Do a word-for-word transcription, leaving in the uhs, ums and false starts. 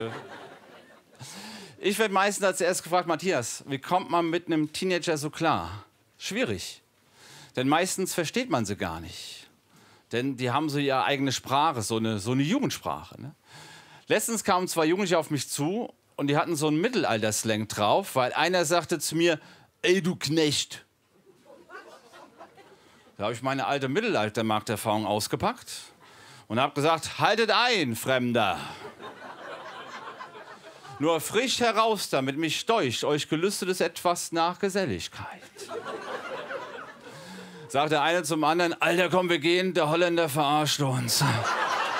Ich werde meistens als erstes gefragt, Matthias, wie kommt man mit einem Teenager so klar? Schwierig. Denn meistens versteht man sie gar nicht. Denn die haben so ihre eigene Sprache, so eine, so eine Jugendsprache. Ne? Letztens kamen zwei Jugendliche auf mich zu und die hatten so einen Mittelalter-Slang drauf, weil einer sagte zu mir, ey du Knecht. Da habe ich meine alte Mittelaltermarkterfahrung ausgepackt und habe gesagt, haltet ein, Fremder. Nur frisch heraus damit, mich deucht euch gelüstetes Etwas nach Geselligkeit. Sagt der eine zum anderen, Alter, komm, wir gehen, der Holländer verarscht uns.